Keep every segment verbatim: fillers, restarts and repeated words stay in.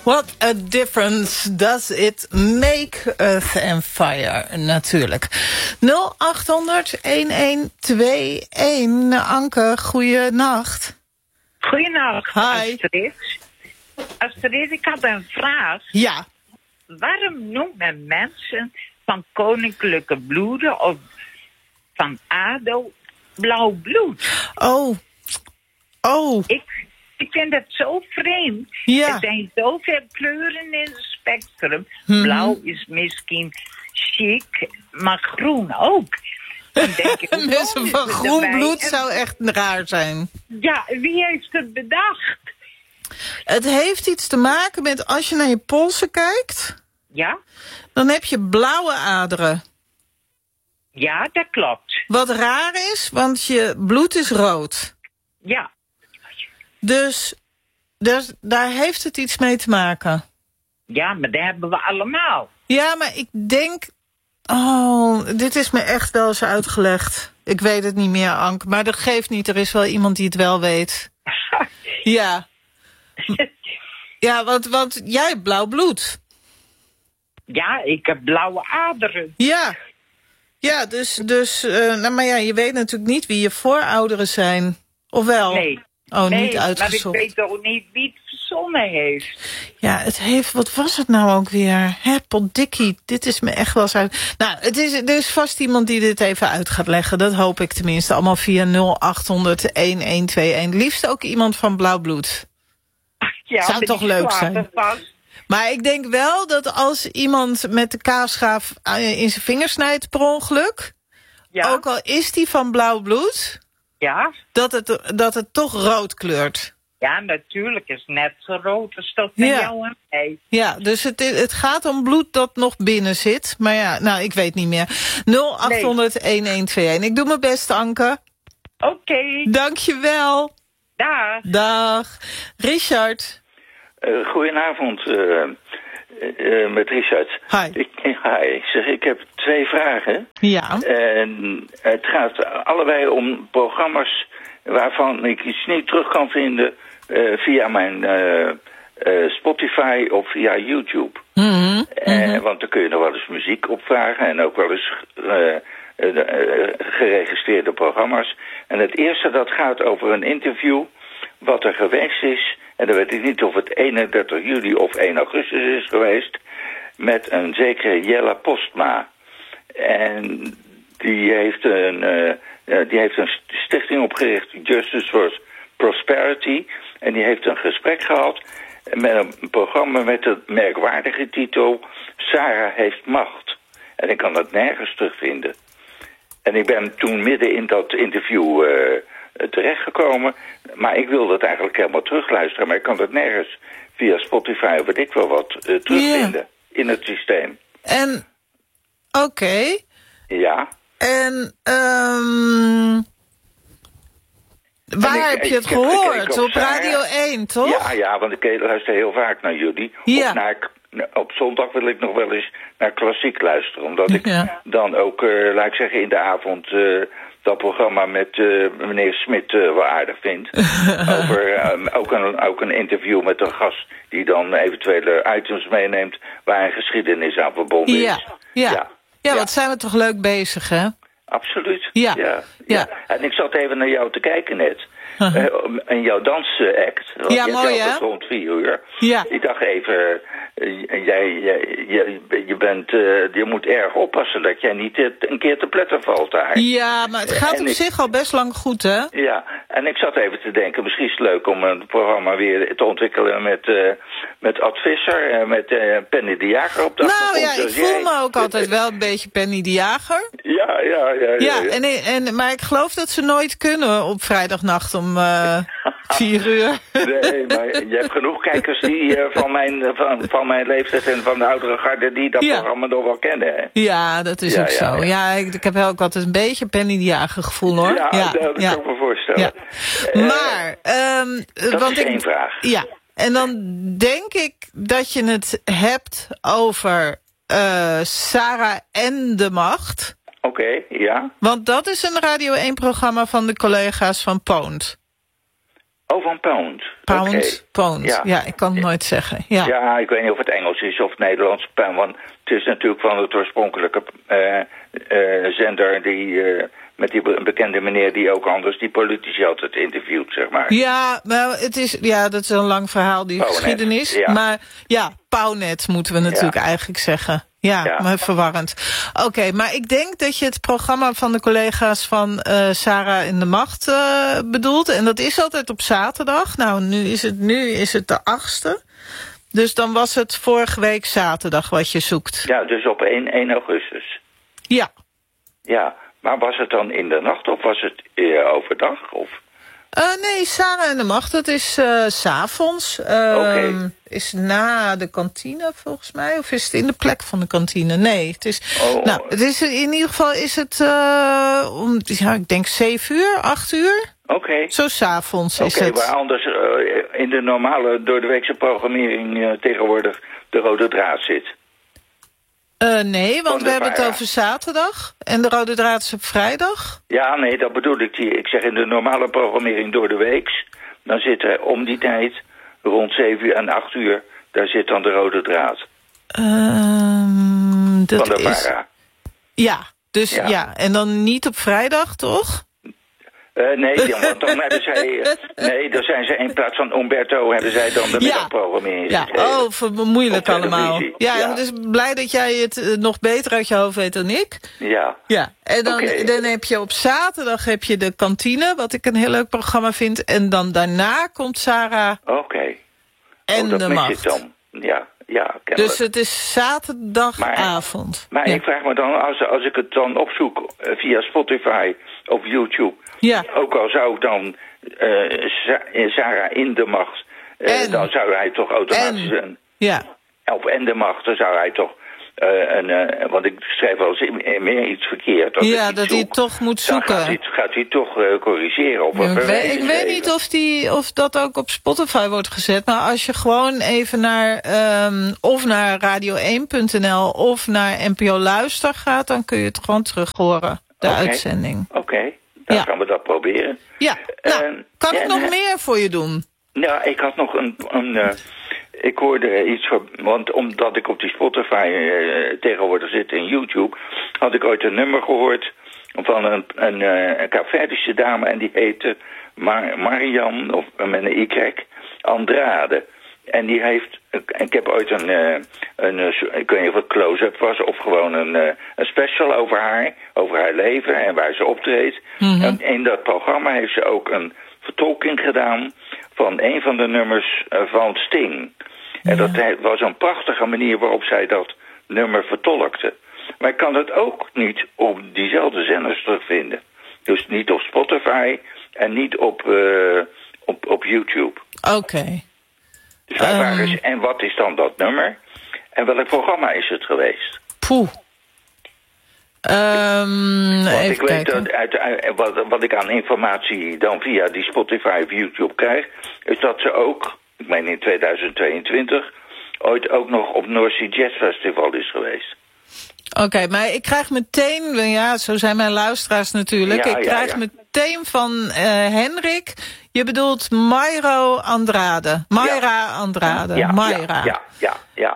What a difference does it make, Earth and Fire, natuurlijk. nul acht honderd een een twee een. Anke, goeienacht. Goeienacht, Hi. Astrid. Astrid, ik had een vraag. Ja. Waarom noemt men mensen van koninklijke bloeden of van adel blauw bloed? Oh. Oh. Ik, ik vind het zo vreemd. Ja. Er zijn zoveel kleuren in het spectrum. Hmm. Blauw is misschien chic, maar groen ook. Dan denk ik, Mensen van is groen erbij? bloed En- zou echt raar zijn. Ja, wie heeft het bedacht? Het heeft iets te maken met als je naar je polsen kijkt, Ja? dan heb je blauwe aderen. Ja, dat klopt. Wat raar is, want je bloed is rood. Ja. Dus, dus daar heeft het iets mee te maken. Ja, maar dat hebben we allemaal. Ja, maar ik denk... Oh, dit is me echt wel eens uitgelegd. Ik weet het niet meer, Anke. Maar dat geeft niet, er is wel iemand die het wel weet. Ja. Ja, want, want jij hebt blauw bloed. Ja, ik heb blauwe aderen. Ja. Ja, dus... dus uh, nou, maar ja, je weet natuurlijk niet wie je voorouderen zijn. Of wel? Nee. Oh, nee, niet uitgezocht. maar ik weet toch niet wie het verzonnen heeft. Ja, het heeft... Wat was het nou ook weer? Hè, potdikkie, dit is me echt wel eens uit... Nou, het is, er is vast iemand die dit even uit gaat leggen. Dat hoop ik tenminste. Allemaal via nul acht honderd een een twee een. Liefst ook iemand van blauw bloed. Ja, Zou maar toch die leuk slapen zijn? vast. Maar ik denk wel dat als iemand met de kaasschaaf in zijn vinger snijdt per ongeluk... Ja, ook al is die van blauw bloed... ja. dat het, dat het toch rood kleurt. Ja, natuurlijk is het net zo rood als dat met Ja. jou en mij. Ja, dus het, het gaat om bloed dat nog binnen zit. Maar ja, nou, ik weet niet meer. nul acht honderd een een twee een. Ik doe mijn best, Anke. Oké, okay. Dank je wel. Dag. Dag. Richard. Uh, goedenavond, uh, uh, met Richard. Hi. Ik, hi. Ik zeg, ik heb twee vragen. Ja. En het gaat allebei om programma's waarvan ik iets niet terug kan vinden uh, via mijn uh, uh, Spotify of via YouTube. Mm-hmm. Uh, want dan kun je nog wel eens muziek opvragen en ook wel eens uh, uh, uh, geregistreerde programma's. En het eerste dat gaat over een interview wat er geweest is. En dan weet ik niet of het eenendertig juli of één augustus is geweest. Met een zekere Jelle Postma. En die heeft een, uh, die heeft een stichting opgericht, Justice for Prosperity. En die heeft een gesprek gehad met een programma met de merkwaardige titel Sarah heeft macht. En ik kan dat nergens terugvinden. En ik ben toen midden in dat interview uh, terechtgekomen. Maar ik wilde het eigenlijk helemaal terugluisteren. Maar ik kan dat nergens via Spotify of weet ik wel wat uh, terugvinden. Yeah. In het systeem. En, oké. Okay. Ja. En, um, waar en ik, heb je het ik, gehoord? Ik, ik op, op Radio één, toch? Ja, ja, want ik luister heel vaak naar jullie. Ja. Op, naar, op zondag wil ik nog wel eens naar klassiek luisteren. Omdat ik ja. dan ook, uh, laat ik zeggen, in de avond... Uh, dat programma met uh, meneer Smit uh, wel aardig vind. Over um, ook, een, ook een interview met een gast die dan eventuele items meeneemt waar een geschiedenis aan verbonden ja. is. Ja, ja. ja wat zijn we toch leuk bezig, hè? Absoluut. Ja. Ja, ja. ja. En ik zat even naar jou te kijken net. Uh-huh. Uh, en jouw dansact. Ja, mooi hè? Rond vier uur. Ja. Ik dacht even, uh, jij, jij, jij, je, bent, uh, je moet erg oppassen dat jij niet uh, een keer te pletten valt daar. Ja, maar het gaat en op ik, zich al best lang goed hè? Ja, en ik zat even te denken, misschien is het leuk om een programma weer te ontwikkelen met, uh, met Ad Visser en met uh, Penny de Jager op de Nou achtergrond. ja, ik voel jij... me ook altijd wel een beetje Penny de Jager. Ja, ja, ja. ja, ja, ja. En, en, maar ik geloof dat ze nooit kunnen op vrijdagnacht om uh, vier uur. Nee, maar je hebt genoeg kijkers die uh, van, mijn, van, van mijn leeftijd en van de oudere garde die dat ja. programma nog wel kennen. Hè? Ja, dat is ja, ook ja, zo. Ja, ja ik, ik heb ook altijd een beetje Penny de Jager gevoel hoor. Ja, ja dat ja. kan ik me voorstellen. Ja. Uh, maar, um, dat want is ik, één vraag. Ja, en dan denk ik dat je het hebt over uh, Sarah en de Macht. Oké, okay, ja. Want dat is een Radio één programma van de collega's van Poont. Oh, van Pound. Pound, okay. Pound. Ja. ja, ik kan het nooit zeggen. Ja. ja, ik weet niet of het Engels is of het Nederlands. Pound, want het is natuurlijk van het oorspronkelijke uh, uh, zender die... Uh, met die bekende meneer die ook anders die politici altijd interviewt, zeg maar. Ja, maar het is, ja, dat is een lang verhaal, die Pownet, geschiedenis. Ja. Maar ja, Pownet moeten we natuurlijk ja. eigenlijk zeggen. Ja, ja. maar verwarrend. Oké, okay, maar ik denk dat je het programma van de collega's van uh, Sarah in de Macht uh, bedoelt. En dat is altijd op zaterdag. Nou, nu is het, nu is het de achtste. Dus dan was het vorige week zaterdag wat je zoekt. Ja, dus op één augustus. Ja. Ja. Maar was het dan in de nacht of was het uh, overdag? Of? Uh, nee, Sarah en de Macht, dat is uh, 's avonds. Uh, okay. Is na de kantine volgens mij. Of is het in de plek van de kantine? Nee, het is... Oh. Nou, het is in ieder geval is het... Uh, om, ja, ik denk zeven uur, acht uur. Oké. Okay. Zo 's avonds is okay, het. Oké, maar anders uh, in de normale doordeweekse programmering uh, tegenwoordig de rode draad zit. Uh, nee, want we hebben het over zaterdag. En de rode draad is op vrijdag. Ja, nee, dat bedoel ik. Ik zeg in de normale programmering door de week. Dan zit er om die tijd, rond zeven uur en acht uur... daar zit dan de rode draad. Um, dat van de is... para. Ja, dus ja. ja. En dan niet op vrijdag, toch? Uh, nee, dan, want dan hebben zij... Uh, nee, dan zijn ze in plaats van Umberto... hebben zij dan de ja. middagprogrammering. Ja, oh, voor moeilijk allemaal. Ja, ja, dus blij dat jij het uh, nog beter uit je hoofd weet dan ik. Ja. Ja, en dan, okay. dan heb je op zaterdag heb je de kantine... wat ik een heel leuk programma vind. En dan daarna komt Sarah... Oké. Okay. En oh, dat de mis Macht. Je dan. Ja, ja, kennelijk. Dus het is zaterdagavond. Maar, maar ja. ik vraag me dan, als, als ik het dan opzoek uh, via Spotify of YouTube... Ja. Ook al zou dan uh, Sarah in de Macht... Uh, dan zou hij toch automatisch... En, een, ja. Of en de Macht, dan zou hij toch... Uh, een, uh, want ik schrijf wel eens meer iets verkeerd. Als ja, ik dat zoek, hij toch moet zoeken. Dan gaat hij, gaat hij toch uh, corrigeren. Of ja, weet, ik weet niet of, die, of dat ook op Spotify wordt gezet. Maar als je gewoon even naar... Um, of naar radio één punt n l of naar N P O Luister gaat... dan kun je het gewoon terug horen, de okay. uitzending. Oké, okay. dan ja. gaan we dat proberen. Ja, nou, uh, kan ik en, nog uh, meer voor je doen? Nou, ik had nog een... een uh, ik hoorde iets van... Want omdat ik op die Spotify uh, tegenwoordig zit en YouTube... had ik ooit een nummer gehoord van een, een, uh, een Kaapverdische dame... en die heette Mar Marian, of met een Y, Andrade. En die heeft... Ik heb ooit een... Uh, een ik weet niet of het close-up was... of gewoon een, uh, een special over haar... over haar leven en waar ze optreedt. Mm-hmm. En in dat programma heeft ze ook een vertolking gedaan... van een van de nummers uh, van Sting... En ja. dat was een prachtige manier waarop zij dat nummer vertolkte. Maar ik kan het ook niet op diezelfde zenders terugvinden. Dus niet op Spotify en niet op, uh, op, op YouTube. Oké. Okay. Dus um... is, en wat is dan dat nummer? En welk programma is het geweest? Poeh. Um, Want even ik weet kijken. dat uit, uit, wat, wat ik aan informatie dan via die Spotify of YouTube krijg... is dat ze ook... ik meen in tweeduizend tweeëntwintig... ooit ook nog op North Sea Jazz Festival is geweest. Oké, okay, maar ik krijg meteen... ja, zo zijn mijn luisteraars natuurlijk. Ja, ik krijg ja, ja. meteen van uh, Henrik... je bedoelt Mayra Andrade. Mayra ja. Andrade. Ja, Mayra. Ja, ja, ja.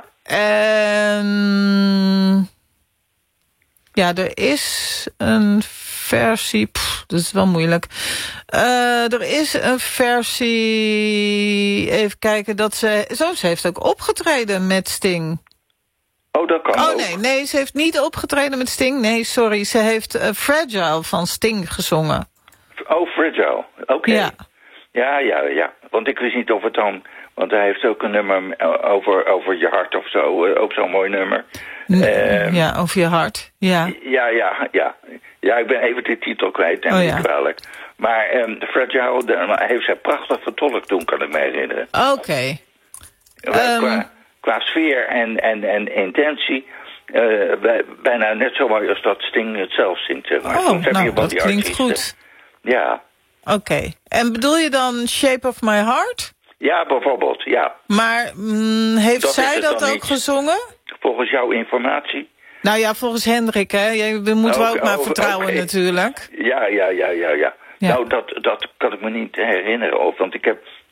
En... ja, er is een... versie, pff, dat is wel moeilijk. Uh, er is een versie... even kijken, dat ze... zo, ze heeft ook opgetreden met Sting. Oh, dat kan Oh, ook. nee, nee, ze heeft niet opgetreden met Sting. Nee, sorry, ze heeft uh, Fragile van Sting gezongen. Oh, Fragile, oké. Okay. Ja. ja, ja, ja. Want ik wist niet of het dan... want hij heeft ook een nummer over, over je hart of zo. Ook zo'n mooi nummer. Nee, um, ja, over je hart, ja. Ja, ja, ja. Ja, ik ben even de titel kwijt en oh, niet ja. kwalijk. Maar um, Fragile de, heeft zij prachtig vertolkt toen, kan ik me herinneren. Oké. Okay. Um, qua, qua sfeer en, en, en intentie... Uh, bij, bijna net zo mooi als dat Sting het zelf zingt, zeg maar. Oh, Soms heb nou, je wel dat die klinkt artiesten. goed. Ja. Oké. Okay. En bedoel je dan Shape of My Heart? Ja, bijvoorbeeld, ja. Maar mm, heeft dat zij dat ook niet gezongen? Volgens jouw informatie? Nou ja, volgens Hendrik, hè. Je, we moeten oh, we ook maar oh, vertrouwen okay. natuurlijk. Ja, ja, ja, ja, ja. Ja. Nou, dat, dat kan ik me niet herinneren. Of, want ik heb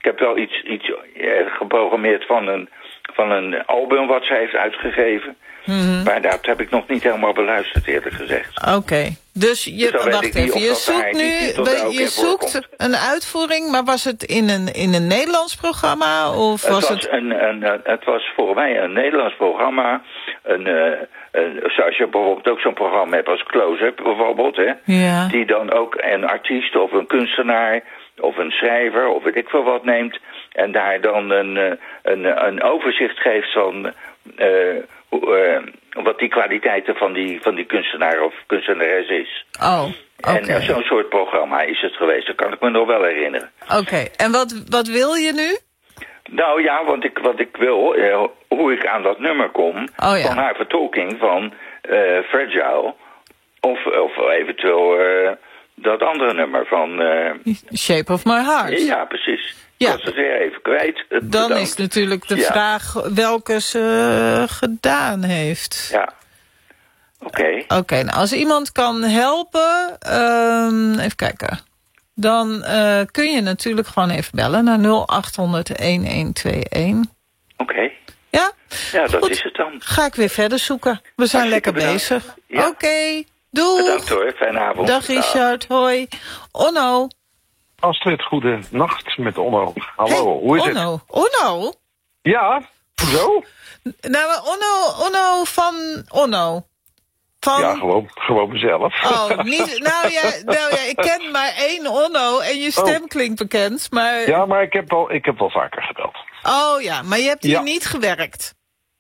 Ik heb wel iets, iets uh, geprogrammeerd van een, van een album wat zij heeft uitgegeven. Mm-hmm. Maar dat heb ik nog niet helemaal beluisterd, eerlijk gezegd. Oké, okay. dus je, dus wacht even, je zoekt nu, je zoekt een uitvoering, maar was het in een, in een Nederlands programma? Of het, was was het... Een, een, het was voor mij een Nederlands programma, een, een, zoals je bijvoorbeeld ook zo'n programma hebt als Close-Up bijvoorbeeld, hè? Ja. Die dan ook een artiest of een kunstenaar of een schrijver of weet ik veel wat neemt en daar dan een, een, een overzicht geeft van... Uh, Uh, wat die kwaliteiten van die, van die kunstenaar of kunstenares is. Oh, okay. En uh, zo'n soort programma is het geweest, dat kan ik me nog wel herinneren. Oké, okay. En wat, wat wil je nu? Nou ja, want ik, wat ik wil, uh, hoe ik aan dat nummer kom... Oh, ja. van haar vertolking van uh, Fragile... of, of eventueel uh, dat andere nummer van... Uh, Shape of My Heart. Ja, precies. Ja. Ik was het weer even kwijt. Dan bedankt. Is natuurlijk de ja. vraag welke ze uh, gedaan heeft. Ja. Oké. Okay. Oké, okay, nou als iemand kan helpen, um, even kijken. Dan uh, kun je natuurlijk gewoon even bellen naar nul acht honderd een een twee een. Oké. Okay. Ja? Ja, dat Goed. is het dan. Ga ik weer verder zoeken. We zijn lekker bedankt. bezig. Ja. Oké, okay. Doei. Bedankt hoor, fijne avond. Dag Richard, hoi. Onno. Astrid, goede nacht met Onno. Hallo, hey, hoe is Onno. het? Onno? Ja, zo? Nou, Onno, Onno van Onno. Van... Ja, gewoon, gewoon mezelf. Oh, niet, nou, ja, nou ja, ik ken maar één Onno en je stem oh. klinkt bekend, maar... Ja, maar ik heb wel, ik heb wel vaker gebeld. Oh ja, maar je hebt hier ja. niet gewerkt.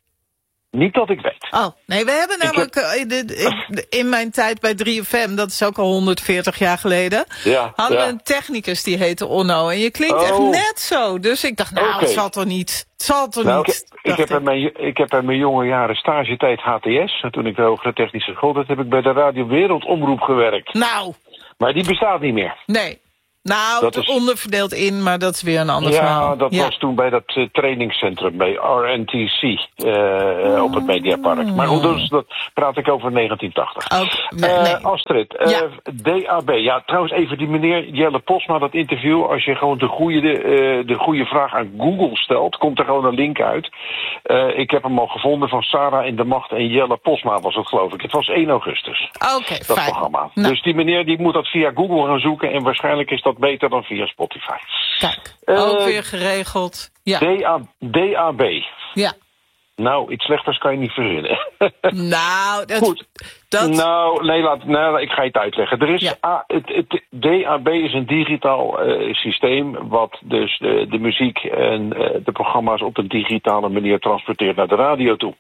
Niet dat ik weet. Oh, nee, we hebben namelijk heb... in mijn tijd bij drie F M, dat is ook al honderdveertig jaar geleden, ja, hadden ja. we een technicus die heette Onno. En je klinkt oh. echt net zo. Dus ik dacht, nou, okay. het zal toch niet. Het zal toch nou, niet. Ik, ik, heb ik. In mijn, ik heb in mijn jonge jaren stagetijd H T S. En toen ik de hogere technische school had, heb ik bij de Radio Wereldomroep gewerkt. Nou. Maar die bestaat niet meer. Nee. Nou, dat is onderverdeeld in, maar dat is weer een ander ja, verhaal. Dat ja, dat was toen bij dat uh, trainingscentrum, bij R N T C, uh, oh. op het Mediapark. Maar goed, dus, dat praat ik over negentien tachtig. Oh, nee, uh, nee. Astrid, uh, ja. D A B. Ja, trouwens even die meneer Jelle Posma, dat interview. Als je gewoon de goede, uh, de goede vraag aan Google stelt, komt er gewoon een link uit. Uh, ik heb hem al gevonden van Sarah in de Macht en Jelle Posma was het, geloof ik. Het was één augustus. Oké, okay, dat fijn. programma. Nou. Dus die meneer die moet dat via Google gaan zoeken en waarschijnlijk is dat beter dan via Spotify. Kijk, ook uh, weer geregeld. Ja. D A B. Ja. Nou, iets slechters kan je niet verzinnen. Nou, dat... Goed. Dat... Nou, nee, laat, nou, ik ga je het uitleggen. Er is ja. A, het, het, D A B is een digitaal uh, systeem wat dus de, de muziek en uh, de programma's op een digitale manier transporteert naar de radio toe.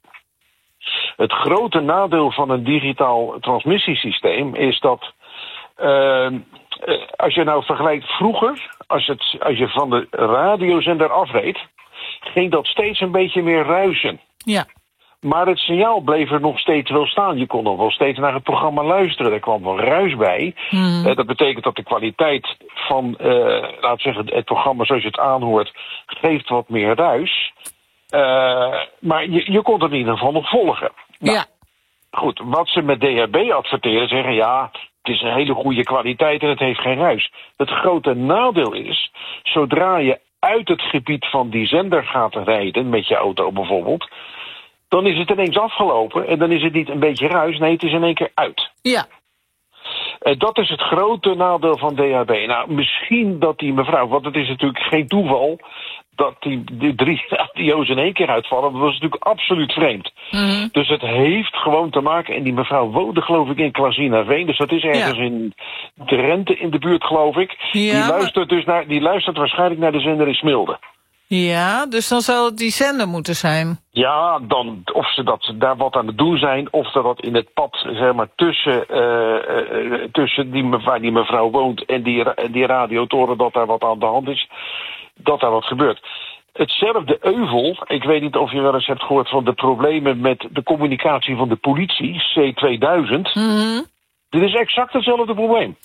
Het grote nadeel van een digitaal transmissiesysteem is dat... Uh, Uh, als je nou vergelijkt vroeger, als, het, als je van de radiozender afreed, ging dat steeds een beetje meer ruisen. Ja. Maar het signaal bleef er nog steeds wel staan. Je kon nog wel steeds naar het programma luisteren. Er kwam wel ruis bij. Hmm. Uh, dat betekent dat de kwaliteit van, uh, laten we zeggen, het programma zoals je het aanhoort, geeft wat meer ruis. Uh, maar je, je kon het in ieder geval nog volgen. Nou, ja. Goed, wat ze met D A B adverteren, zeggen ja... Het is een hele goede kwaliteit en het heeft geen ruis. Het grote nadeel is, zodra je uit het gebied van die zender gaat rijden, met je auto bijvoorbeeld, dan is het ineens afgelopen en dan is het niet een beetje ruis, nee, het is in één keer uit. Ja. En dat is het grote nadeel van D A B. Nou, misschien dat die mevrouw, want het is natuurlijk geen toeval dat die, die drie radio's in één keer uitvallen. Dat was natuurlijk absoluut vreemd. Mm-hmm. Dus het heeft gewoon te maken, en die mevrouw woonde geloof ik in Klazinaveen, dus dat is ergens ja. in Drenthe in de buurt geloof ik. Ja, die luistert dus naar, die luistert waarschijnlijk naar de zender in Smilde. Ja, dus dan zal het die zender moeten zijn. Ja, dan of ze dat daar wat aan het doen zijn, of dat dat in het pad, zeg maar, tussen, uh, uh, tussen die, waar die mevrouw woont en die, die radiotoren, dat daar wat aan de hand is, dat daar wat gebeurt. Hetzelfde euvel, ik weet niet of je wel eens hebt gehoord van de problemen met de communicatie van de politie, C tweeduizend. Mm-hmm. Dit is exact hetzelfde probleem.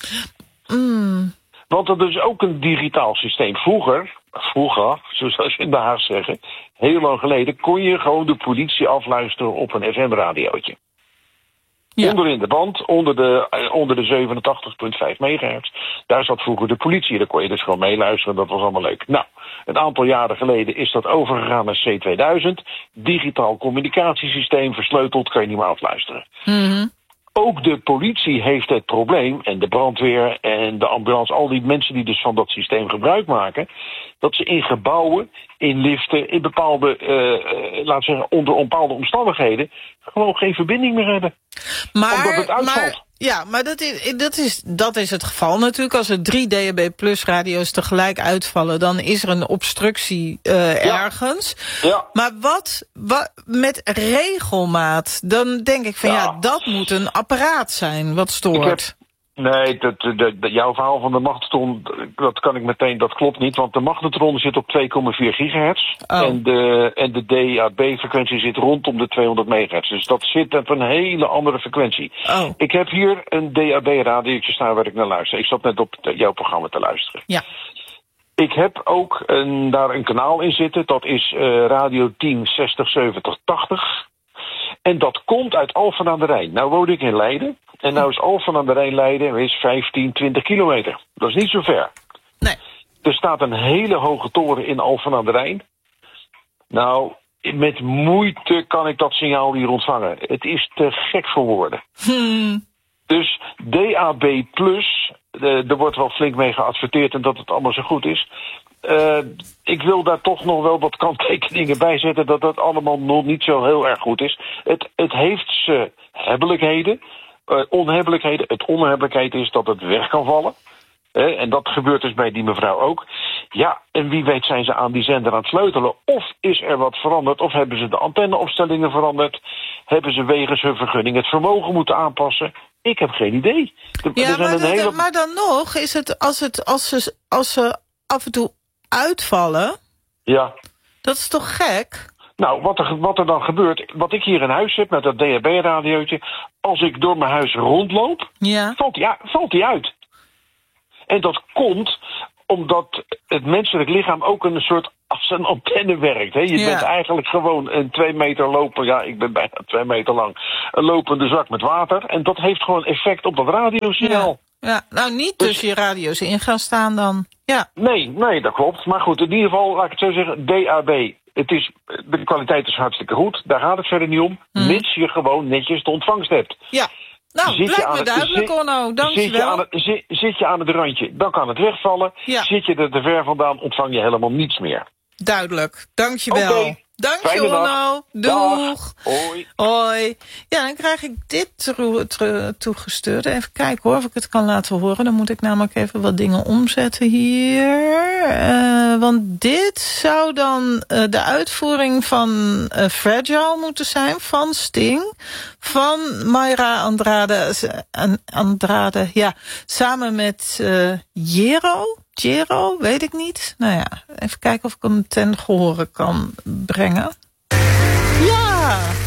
Mm. Want dat is ook een digitaal systeem. Vroeger, vroeger, zoals je in Den Haag zeggen, heel lang geleden, kon je gewoon de politie afluisteren op een F M-radiootje. Ja. Onderin de band, onder de, uh, onder de zevenentachtig komma vijf megahertz. Daar zat vroeger de politie. Daar kon je dus gewoon meeluisteren. Dat was allemaal leuk. Nou, een aantal jaren geleden is dat overgegaan naar C tweeduizend. Digitaal communicatiesysteem, versleuteld, kan je niet meer afluisteren. Mm-hmm. Ook de politie heeft het probleem, en de brandweer en de ambulance, al die mensen die dus van dat systeem gebruik maken, dat ze in gebouwen, in liften, in bepaalde, uh, laten we zeggen, onder bepaalde omstandigheden, gewoon geen verbinding meer hebben. Maar, omdat het uitvalt. Maar, ja, maar dat is, dat, is, dat is het geval natuurlijk. Als er drie D A B plus radio's tegelijk uitvallen, dan is er een obstructie uh, ja. ergens. Ja. Maar wat, wat met regelmaat, dan denk ik van ja. ja, dat moet een apparaat zijn wat stoort. Nee, dat, de, de, jouw verhaal van de magnetron, dat kan ik meteen, dat klopt niet. Want de magnetron zit op twee komma vier gigahertz. Oh. En de, en de D A B-frequentie zit rondom de tweehonderd megahertz. Dus dat zit op een hele andere frequentie. Oh. Ik heb hier een D A B-radiootje staan waar ik naar luister. Ik zat net op de, jouw programma te luisteren. Ja. Ik heb ook een, daar een kanaal in zitten. Dat is uh, radio tien zestig zeventig tachtig. En dat komt uit Alphen aan de Rijn. Nou woon ik in Leiden. En nou is Alphen aan de Rijn Leiden is vijftien, twintig kilometer. Dat is niet zo ver. Nee. Er staat een hele hoge toren in Alphen aan de Rijn. Nou, met moeite kan ik dat signaal hier ontvangen. Het is te gek voor woorden. Hmm. Dus D A B plus, uh, er wordt wel flink mee geadverteerd en dat het allemaal zo goed is. Uh, ik wil daar toch nog wel wat kanttekeningen bij zetten dat dat allemaal nog niet zo heel erg goed is. Het, het heeft zijn hebbelijkheden, uh, onhebbelijkheden. Het onhebbelijkheid is dat het weg kan vallen. Uh, en dat gebeurt dus bij die mevrouw ook. Ja, en wie weet zijn ze aan die zender aan het sleutelen. Of is er wat veranderd, of hebben ze de antenneopstellingen veranderd. Hebben ze wegens hun vergunning het vermogen moeten aanpassen. Ik heb geen idee. De, ja, maar, dat, hele... maar dan nog is het als, het, als, ze, als ze af en toe uitvallen. Ja. Dat is toch gek? Nou, wat er, wat er dan gebeurt, wat ik hier in huis heb met dat D A B-radiootje, als ik door mijn huis rondloop, ja. valt die, valt die uit. En dat komt omdat het menselijk lichaam ook een soort als een antenne werkt. Hè? Je ja. bent eigenlijk gewoon een twee meter lopen, ja, ik ben bijna twee meter lang, een lopende zak met water. En dat heeft gewoon effect op dat radiosignaal. Ja. Ja, nou niet dus, tussen je radio's in gaan staan dan. Ja. Nee, nee, dat klopt. Maar goed, in ieder geval, laat ik het zo zeggen, D A B. Het is, de kwaliteit is hartstikke goed, daar gaat het verder niet om. Hmm. Mits je gewoon netjes de ontvangst hebt. Ja, nou, zit blijkt me duidelijk, Onno. Dank je wel. Zit, zit je aan het randje, dan kan het wegvallen. Ja. Zit je er te ver vandaan, ontvang je helemaal niets meer. Duidelijk, dank je wel. Okay. Dank je, Onno. Doeg. Hoi. Hoi. Ja, dan krijg ik dit toegestuurd. Even kijken hoor, of ik het kan laten horen. Dan moet ik namelijk even wat dingen omzetten hier. Uh, want dit zou dan uh, de uitvoering van uh, Fragile moeten zijn. Van Sting. Van Mayra Andrade. Andrade, ja. Samen met uh, Jero. Jero, weet ik niet. Nou ja, even kijken of ik hem ten gehore kan brengen. Ja!